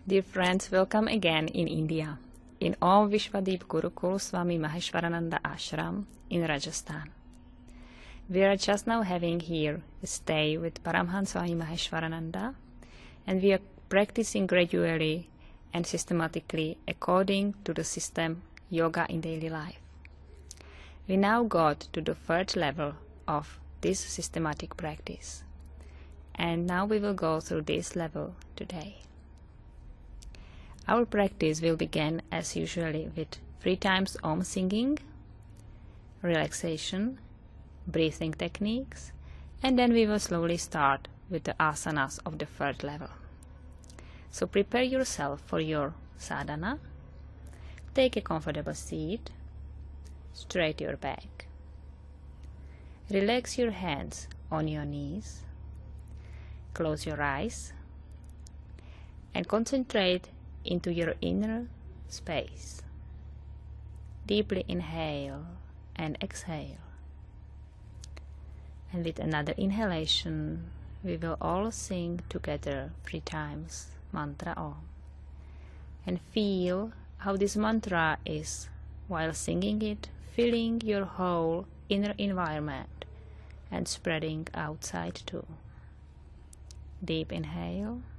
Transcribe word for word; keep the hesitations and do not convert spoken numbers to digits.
Dear friends, welcome again in India, in Om Vishwadeep Gurukul Swami Maheshwarananda Ashram in Rajasthan. We are just now having here a stay with Paramhans Swami Maheshwarananda, and we are practicing gradually and systematically according to the system Yoga in Daily Life. We now got to the third level of this systematic practice, and now we will go through this level today. Our practice will begin as usually with three times Om singing, relaxation, breathing techniques, and then we will slowly start with the asanas of the third level. So prepare yourself for your sadhana. Take a comfortable seat, straighten your back. Relax your hands on your knees. Close your eyes and concentrate into your inner space. Deeply inhale and exhale. And with another inhalation, we will all sing together three times mantra Om. And feel how this mantra is, while singing it, filling your whole inner environment and spreading outside too. Deep inhale.